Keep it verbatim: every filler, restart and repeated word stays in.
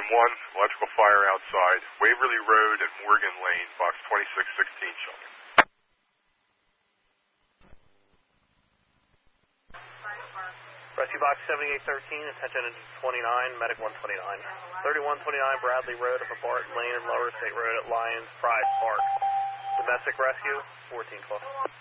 one, electrical fire outside, Waverly Road and Morgan Lane, box twenty-six sixteen, Shelby. Rescue box seventy-eight thirteen, attention engine twenty-nine, medic one twenty-nine. thirty-one twenty-nine Bradley Road up at Barton Lane and Lower State Road at Lions Pride Park. Domestic rescue, fourteen twelve.